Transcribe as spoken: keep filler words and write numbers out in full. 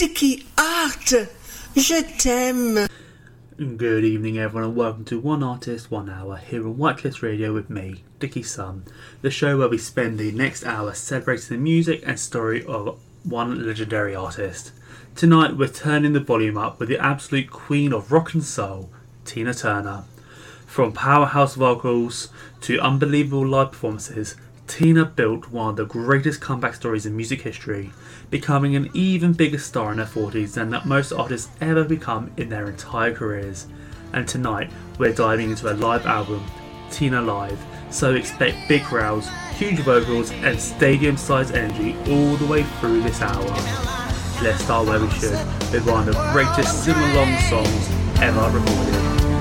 Dicky Art, je t'aime. Good evening everyone and welcome to One Artist, One Hour here on Whitecliff Radio with me, Dicky Sun, the show where we spend the next hour celebrating the music and story of one legendary artist. Tonight we're turning the volume up with the absolute queen of rock and soul, Tina Turner. From powerhouse vocals to unbelievable live performances, Tina built one of the greatest comeback stories in music history, becoming an even bigger star in her forties than that most artists ever become in their entire careers. And tonight we're diving into her live album, Tina Live, so expect big crowds, huge vocals and stadium-sized energy all the way through this hour. Let's start where we should, with one of the greatest sing-along songs ever recorded.